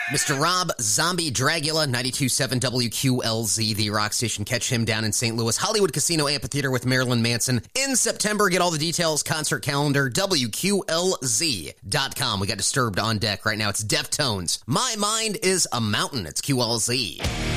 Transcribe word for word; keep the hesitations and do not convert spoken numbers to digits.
Mister Rob Zombie Dragula, ninety-two point seven W Q L Z, the rock station. Catch him down in Saint Louis. Hollywood Casino Amphitheater with Marilyn Manson in September. Get all the details, concert calendar, W Q L Z dot com. We got Disturbed on deck right now. It's Deftones. My Mind is a Mountain. It's Q L Z.